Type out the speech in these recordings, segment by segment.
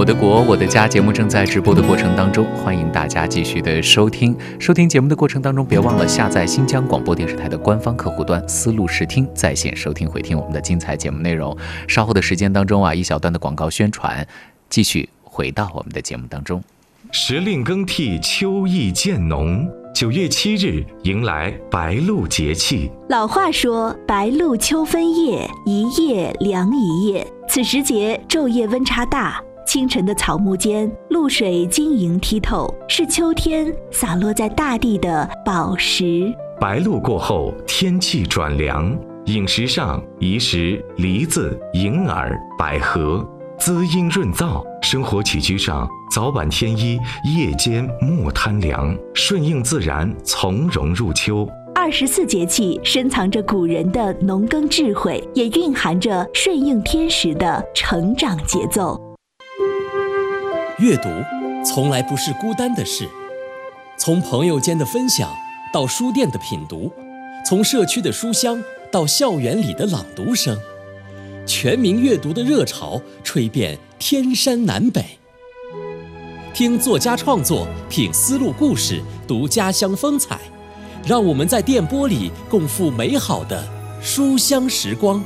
我的国我的家节目正在直播的过程当中，欢迎大家继续的收听节目的过程当中，别忘了下载新疆广播电视台的官方客户端思路视听，在线收听回听我们的精彩节目内容。稍后的时间当中一小段的广告宣传，继续回到我们的节目当中。 时令更替，秋意渐浓，9月7日迎来白露节气。 老话说，白露秋分夜，一夜凉一夜。此时节昼夜温差大，清晨的草木间，露水晶莹剔透，是秋天洒落在大地的宝石。 白露过后，天气转凉，饮食上宜食梨子、银耳、百合，滋阴润燥；生活起居上，早晚添衣，夜间莫贪凉，顺应自然，从容入秋。 24节气深藏着古人的农耕智慧，也蕴含着顺应天时的成长节奏。 阅读从来不是孤单的事，从朋友间的分享到书店的品读，从社区的书香到校园里的朗读声，全民阅读的热潮吹遍天山南北。听作家创作，品思路故事，读家乡风采，让我们在电波里共赴美好的书香时光。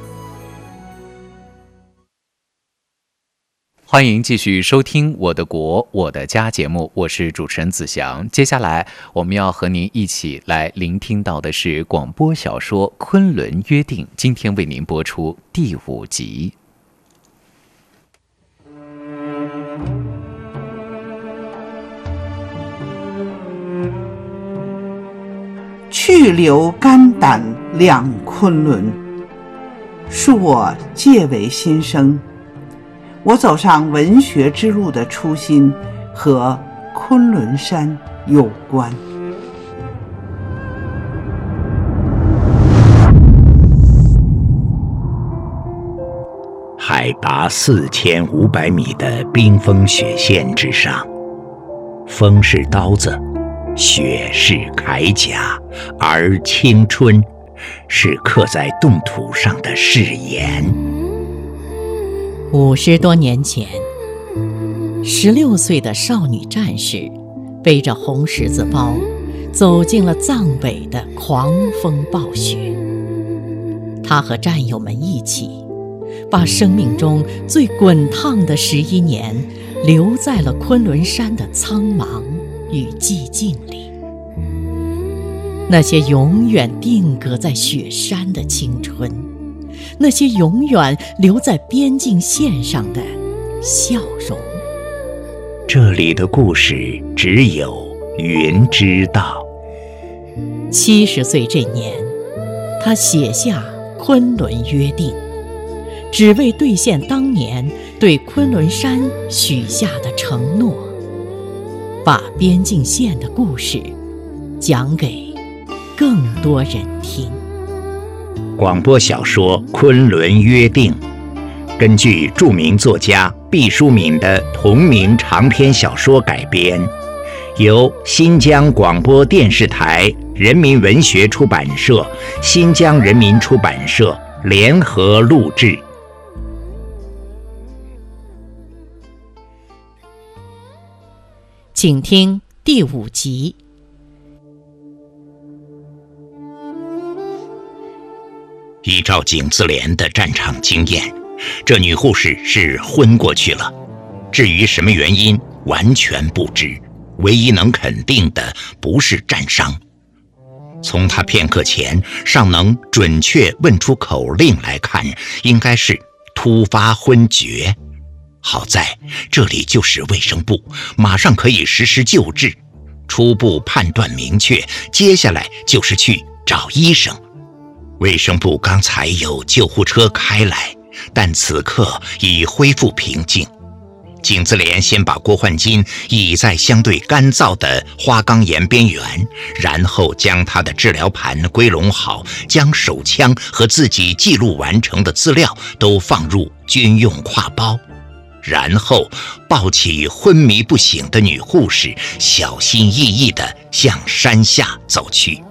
欢迎继续收听我的国我的家节目，我是主持人子祥。接下来我们要和您一起来聆听到的是广播小说《昆仑约定》，今天为您播出第5集。 去留肝胆两昆仑，恕我介为新生。我走上文学之路的初心和昆仑山有关。 海拔4500米的冰封雪线之上，风是刀子，雪是铠甲，而青春是刻在冻土上的誓言。 50多年前，16岁的少女战士背着红十字包，走进了藏北的狂风暴雪。她和战友们一起，把生命中最滚烫的11年留在了昆仑山的苍茫与寂静里。那些永远定格在雪山的青春，那些永远留在边境线上的笑容。 这里的故事只有云知道。 70岁这年，他写下《昆仑约定》，只为兑现当年对昆仑山许下的承诺，把边境线的故事讲给更多人听。 广播小说《昆仑约定》根据著名作家毕淑敏的同名长篇小说改编，由新疆广播电视台人民文学出版社、新疆人民出版社联合录制。 请听第5集。 依照景自怜的战场经验，这女护士是昏过去了。至于什么原因，完全不知。唯一能肯定的不是战伤。从她片刻前尚能准确问出口令来看，应该是突发昏厥。好在这里就是卫生部，马上可以实施救治。初步判断明确，接下来就是去找医生。卫生部刚才有救护车开来，但此刻已恢复平静。景自怜先把郭焕金倚在相对干燥的花岗岩边缘，然后将他的治疗盘归拢好，将手枪和自己记录完成的资料都放入军用挎包，然后抱起昏迷不醒的女护士，小心翼翼地向山下走去。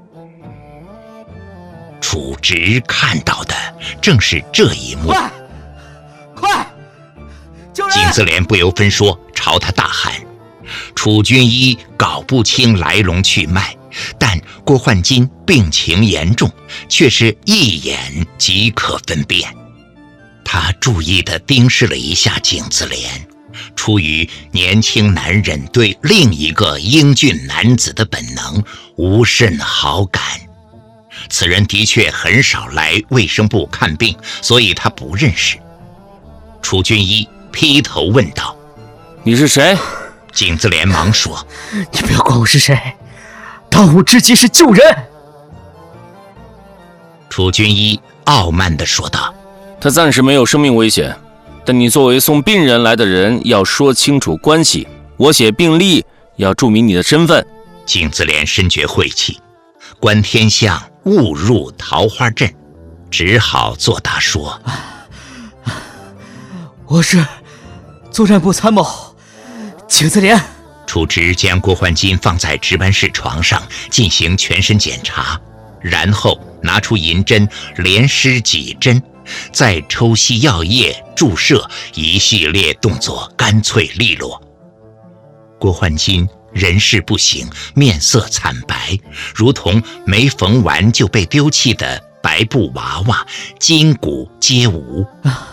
楚直看到的正是这一幕。 快！ 景自怜不由分说朝他大喊。楚军医搞不清来龙去脉，但郭焕金病情严重，却是一眼即可分辨。他注意地盯视了一下景自怜，出于年轻男人对另一个英俊男子的本能，无甚好感。此人的确很少来卫生部看病，所以他不认识。楚军医劈头问道： 你是谁？ 景自怜忙说： 你不要管我是谁，当务之急是救人。 楚军医傲慢地说道： 他暂时没有生命危险，但你作为送病人来的人，要说清楚关系，我写病历要注明你的身份。 景自怜深觉晦气，观天象误入桃花阵，只好作答说： 我是作战部参谋景自怜。 楚直将郭焕金放在值班室床上进行全身检查，然后拿出银针连施几针，再抽吸药液注射，一系列动作干脆利落。郭焕金人事不省，面色惨白，如同没缝完就被丢弃的白布娃娃，筋骨皆无。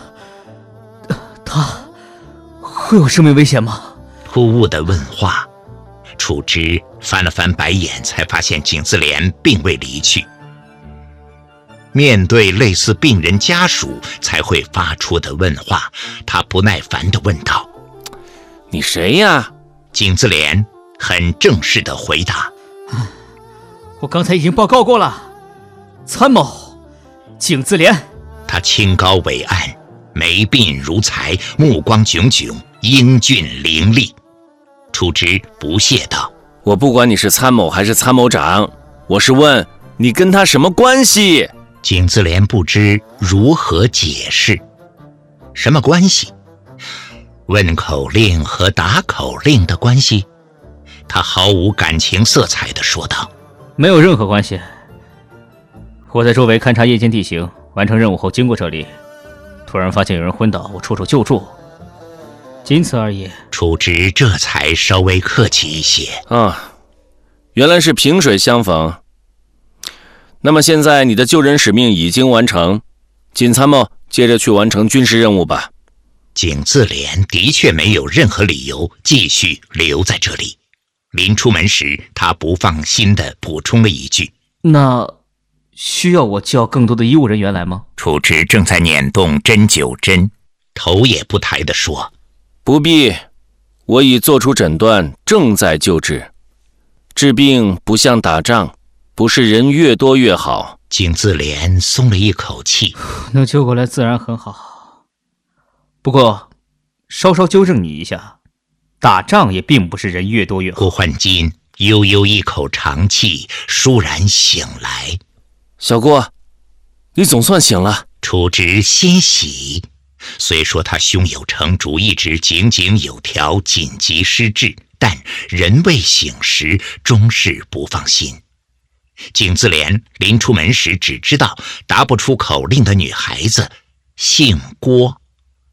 他会有生命危险吗？ 突兀的问话，楚直翻了翻白眼，才发现景自怜并未离去。面对类似病人家属才会发出的问话，他不耐烦地问道： 你谁呀？ 景自怜很正式地回答： 我刚才已经报告过了，参谋景自怜。 他清高伟岸，眉鬓如才，目光炯炯，英俊凌厉。楚直不屑道： 我不管你是参谋还是参谋长，我是问你跟他什么关系？ 景自怜不知如何解释。什么关系？问口令和打口令的关系？他毫无感情色彩地说道： 没有任何关系。我在周围勘察夜间地形，完成任务后经过这里，突然发现有人昏倒，我出手救助，仅此而已。 楚直这才稍微客气一些。 原来是萍水相逢。那么现在你的救人使命已经完成，景参谋接着去完成军事任务吧。 景自怜的确没有任何理由继续留在这里。临出门时，他不放心地补充了一句： 那需要我叫更多的医务人员来吗？ 楚直正在捻动针灸针，头也不抬地说： 不必，我已做出诊断，正在救治。治病不像打仗，不是人越多越好。 景自怜松了一口气， 能救过来自然很好。不过，稍稍纠正你一下，打仗也并不是人越多越好。 郭焕金悠悠一口长气，倏然醒来。 小郭，你总算醒了。 楚直欣喜，虽说他胸有成竹，一直井井有条，紧急施治，但人未醒时，终是不放心。景自怜临出门时只知道答不出口令的女孩子姓郭。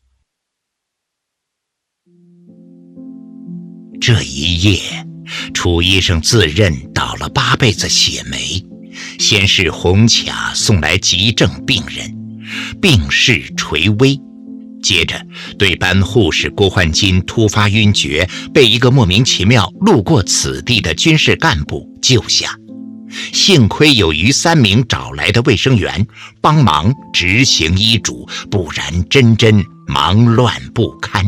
这一夜，楚医生自认倒了8辈子血霉。先是红卡送来急症病人，病势垂危，接着对班护士郭焕金突发晕厥，被一个莫名其妙路过此地的军事干部救下。幸亏有余3名找来的卫生员帮忙执行医嘱，不然真忙乱不堪。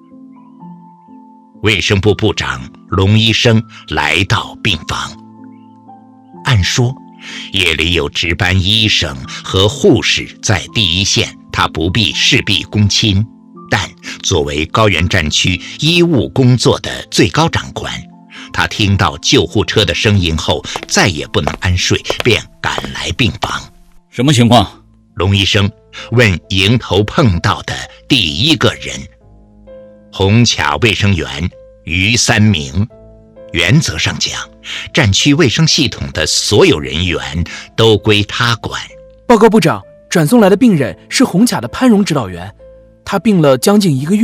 卫生部部长龙医生来到病房。按说夜里有值班医生和护士在第一线，他不必事必躬亲，但作为高原战区医务工作的最高长官，他听到救护车的声音后再也不能安睡，便赶来病房。 什么情况？ 龙医生问迎头碰到的第一个人。红卡卫生员余3名。原则上讲，战区卫生系统的所有人员都归他管。 报告部长，转送来的病人是红卡的潘荣指导员，他病了将近1个月，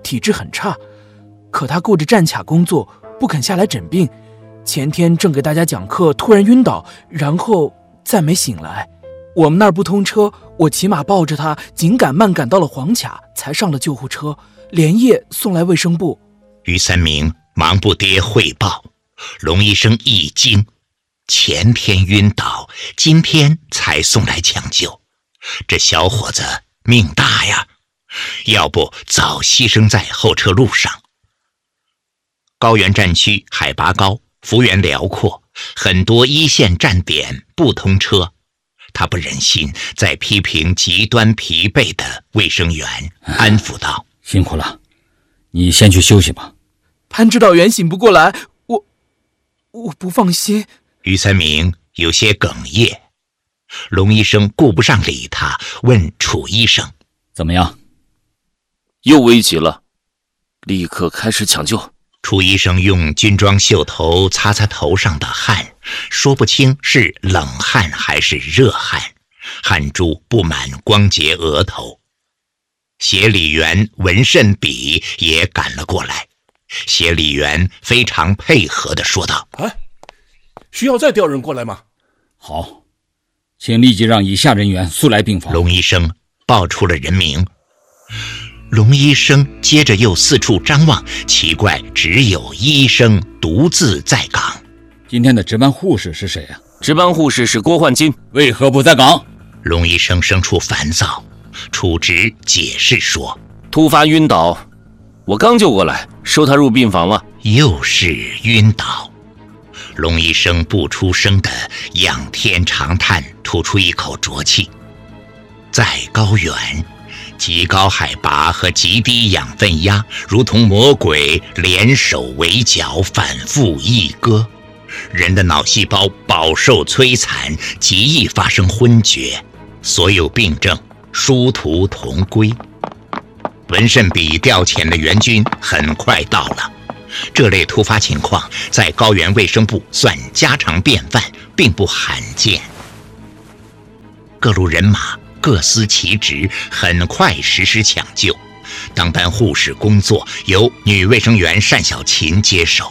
体质很差，可他顾着战卡工作，不肯下来诊病。前天正给大家讲课，突然晕倒，然后再没醒来。我们那儿不通车，我骑马抱着他紧赶慢赶到了黄卡，才上了救护车，连夜送来卫生部。 于三明忙不迭汇报，龙医生一惊，前天晕倒，今天才送来抢救，这小伙子命大呀，要不早牺牲在候车路上。高原战区海拔高，幅员辽阔，很多一线站点不通车，他不忍心再批评极端疲惫的卫生员，安抚道： 辛苦了，你先去休息吧。 潘指导员醒不过来，我不放心。 于三明有些哽咽，龙医生顾不上理他，问楚医生： 怎么样？ 又危急了，立刻开始抢救。 楚医生用军装袖头擦擦头上的汗，说不清是冷汗还是热汗，汗珠布满光洁额头。协理员文慎比也赶了过来，协理员非常配合地说道： 需要再调人过来吗？ 好，请立即让以下人员速来病房。 龙医生报出了人名。龙医生接着又四处张望，奇怪，只有医生独自在岗。 今天的值班护士是谁啊？ 值班护士是郭焕金， 为何不在岗？ 龙医生生出烦躁，楚直解释说： 突发晕倒，我刚救过来，收他入病房了。 又是晕倒。龙医生不出声的仰天长叹，吐出一口浊气。在高原，极高海拔和极低养分压如同魔鬼联手围剿，反复一割，人的脑细胞饱受摧残，极易发生昏厥，所有病症殊途同归。文慎比调遣的援军很快到了，这类突发情况在高原卫生部算家常便饭，并不罕见。各路人马各司其职，很快实施抢救。当班护士工作由女卫生员单小琴接手。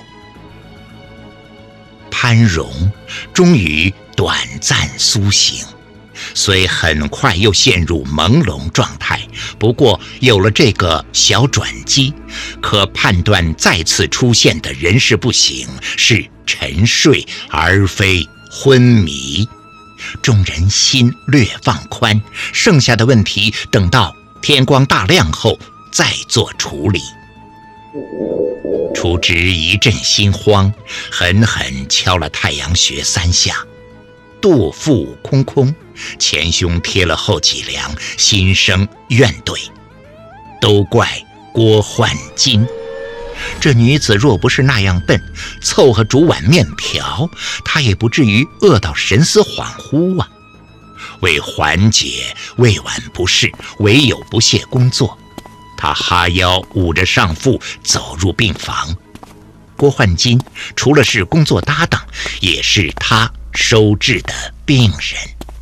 潘荣终于短暂苏醒，虽很快又陷入朦胧状态，不过有了这个小转机，可判断再次出现的人事不省是沉睡而非昏迷。众人心略放宽，剩下的问题等到天光大亮后再做处理。楚直一阵心慌，狠狠敲了太阳穴3下，肚腹空空，前胸贴了后脊梁，心生怨怼。都怪郭焕金，这女子若不是那样笨，凑合煮碗面条，她也不至于饿到神思恍惚啊。为缓解未晚不适，唯有不懈工作。他哈腰捂着上腹走入病房。郭焕金除了是工作搭档，也是他收治的病人。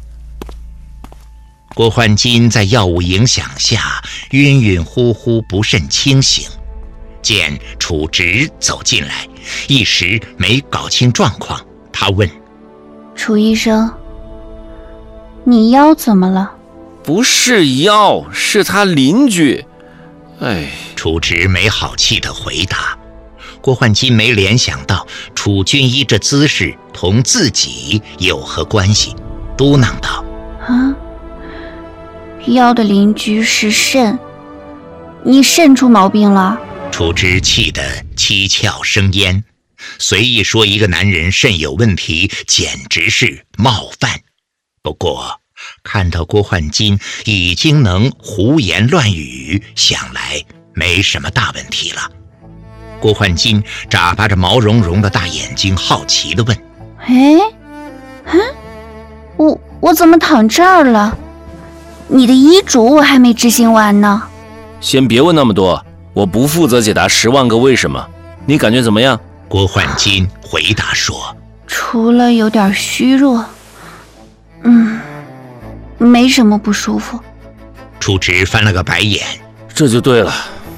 郭焕金在药物影响下晕晕乎乎，不甚清醒。见楚直走进来，一时没搞清状况，他问： 楚医生，你腰怎么了？ 不是腰，是他邻居。 楚直没好气地回答。郭焕金没联想到楚军医这姿势同自己有何关系，嘟囔道： 腰的邻居是肾，你肾出毛病了？ 楚直气得七窍生烟，随意说一个男人肾有问题，简直是冒犯。不过看到郭焕金已经能胡言乱语，想来没什么大问题了。郭焕金眨巴着毛茸茸的大眼睛，好奇地问： 我怎么躺这儿了？你的遗嘱我还没执行完呢。 先别问那么多，我不负责解答10万个为什么。你感觉怎么样？ 郭焕金回答说： 除了有点虚弱，没什么不舒服。 楚直翻了个白眼： 这就对了。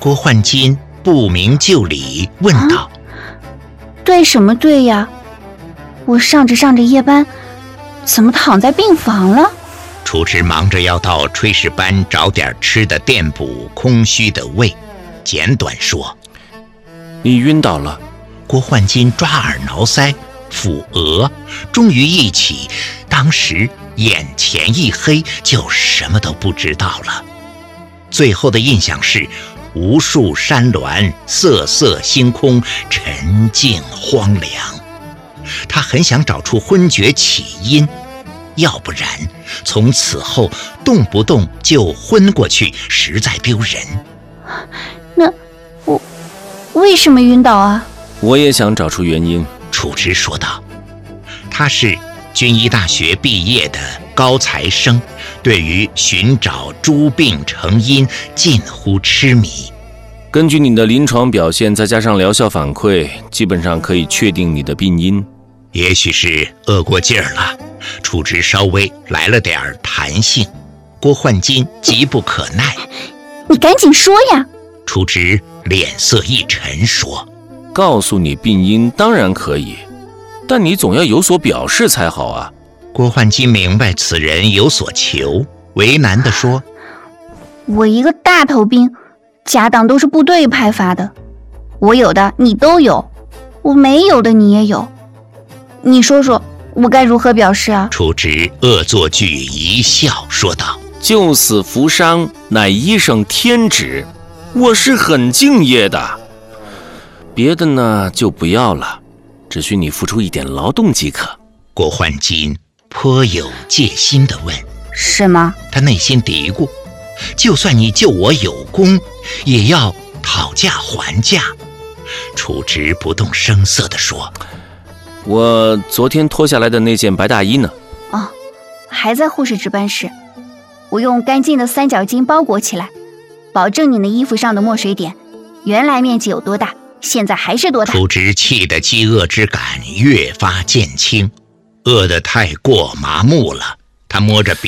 郭焕金不明就里问道： 对什么对呀？我上着夜班，怎么躺在病房了？ 厨师忙着要到炊事班找点吃的垫补空虚的胃，简短说： 你晕倒了。 郭焕金抓耳挠腮，抚额，终于忆起当时眼前一黑，就什么都不知道了。最后的印象是无数山峦，瑟瑟星空，沉静荒凉。他很想找出昏厥起因，要不然从此后动不动就昏过去，实在丢人。 那我为什么晕倒啊？ 我也想找出原因。 楚直说道。他是军医大学毕业的高材生，对于寻找诸病成因近乎痴迷。 根据你的临床表现，再加上疗效反馈，基本上可以确定你的病因。 也许是饿过劲儿了，楚直稍微来了点弹性。郭焕金急不可耐： 你赶紧说呀！ 楚直脸色一沉说： 告诉你病因当然可以，但你总要有所表示才好啊。 郭焕金明白此人有所求，为难地说： 我一个大头兵，家当都是部队派发的，我有的你都有，我没有的你也有，你说说我该如何表示啊？ 楚直恶作剧一笑说道： 救死扶伤乃医生天职，我是很敬业的。别的呢就不要了，只需你付出一点劳动即可。 郭焕金颇有戒心地问： 是吗？ 他内心嘀咕，就算你救我有功，也要讨价还价。楚直不动声色地说： 我昨天脱下来的那件白大衣呢？ 哦，还在护士值班室，我用干净的三角巾包裹起来，保证你的衣服上的墨水点原来面积有多大，现在还是多大。 楚直气的饥饿之感越发减轻，饿得太过麻木了，他摸着鼻